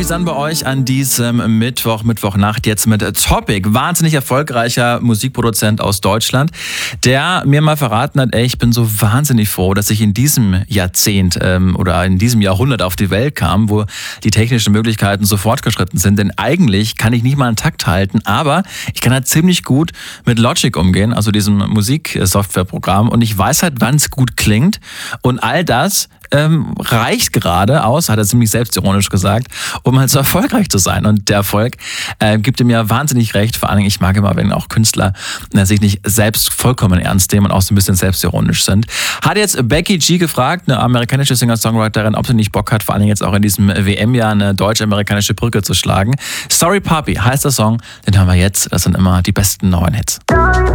Party Sun bei euch an diesem Mittwochnacht jetzt mit Topic. Wahnsinnig erfolgreicher Musikproduzent aus Deutschland, der mir mal verraten hat, ich bin so wahnsinnig froh, dass ich in diesem Jahrzehnt oder in diesem Jahrhundert auf die Welt kam, wo die technischen Möglichkeiten so fortgeschritten sind. Denn eigentlich kann ich nicht mal einen Takt halten, aber ich kann halt ziemlich gut mit Logic umgehen, also diesem Musiksoftwareprogramm. Und ich weiß halt, wann es gut klingt. Und all das reicht gerade aus, hat er ziemlich selbstironisch gesagt, um halt so erfolgreich zu sein. Und der Erfolg gibt ihm ja wahnsinnig recht. Vor allen Dingen, ich mag immer, wenn auch Künstler sich nicht selbst vollkommen ernst nehmen und auch so ein bisschen selbstironisch sind. Hat jetzt Becky G gefragt, eine amerikanische Singer-Songwriterin, ob sie nicht Bock hat, vor allen Dingen jetzt auch in diesem WM-Jahr eine deutsch-amerikanische Brücke zu schlagen. Sorry Papi heißt der Song, den hören wir jetzt. Das sind immer die besten neuen Hits.